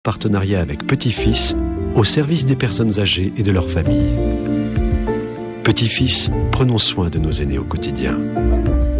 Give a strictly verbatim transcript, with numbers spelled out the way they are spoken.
Partenariat avec Petit-Fils, au service des personnes âgées et de leurs familles. Petit-Fils, prenons soin de nos aînés au quotidien.